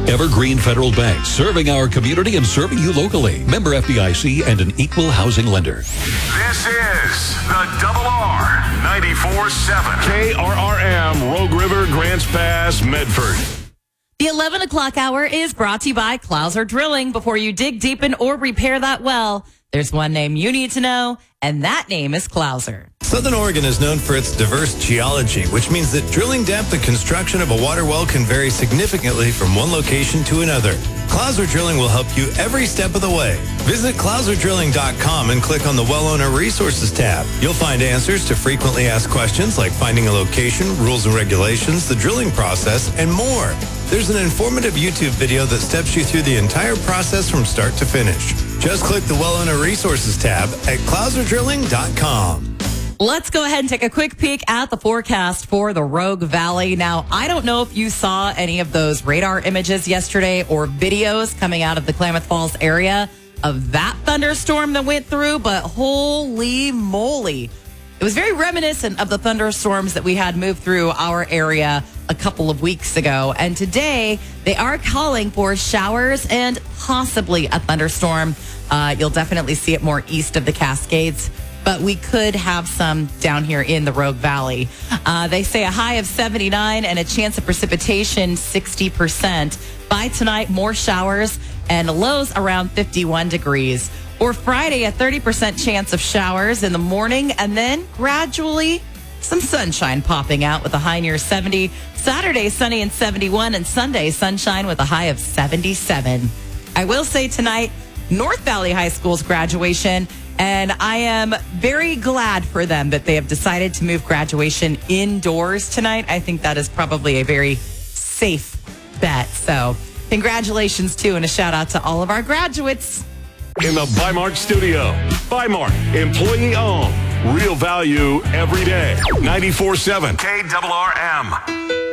Evergreen Federal Bank, serving our community and serving you locally. Member FDIC and an equal housing lender. This is the Double R 94.7 KRRM, Rogue River, Grants Pass, Medford. The 11 o'clock hour is brought to you by Clouser Drilling. Before you dig, deepen, or repair that well, there's one name you need to know, and that name is Clouser. Southern Oregon is known for its diverse geology, which means that drilling depth and construction of a water well can vary significantly from one location to another. Clouser Drilling will help you every step of the way. Visit clouserdrilling.com and click on the Well Owner Resources tab. You'll find answers to frequently asked questions like finding a location, rules and regulations, the drilling process, and more. There's an informative YouTube video that steps you through the entire process from start to finish. Just click the Well Owner Resources tab at clouserdrilling.com. Let's go ahead and take a quick peek at the forecast for the Rogue Valley. Now, I don't know if you saw any of those radar images yesterday or videos coming out of the Klamath Falls area of that thunderstorm that went through, but holy moly. It was very reminiscent of the thunderstorms that we had moved through our area a couple of weeks ago. And today, they are calling for showers and possibly a thunderstorm. You'll definitely see it more east of the Cascades, but we could have some down here in the Rogue Valley. They say a high of 79 and a chance of precipitation 60%. By tonight, more showers and lows around 51 degrees. Or Friday, a 30% chance of showers in the morning, and then gradually some sunshine popping out with a high near 70. Saturday, sunny and 71, and Sunday, sunshine with a high of 77. I will say tonight, North Valley High School's graduation, and I am very glad for them that they have decided to move graduation indoors tonight. I think that is probably a very safe bet. So congratulations, too, and a shout out to all of our graduates. In the Bimart studio. Bimart, employee owned. Real value every day. 94.7 KRRM.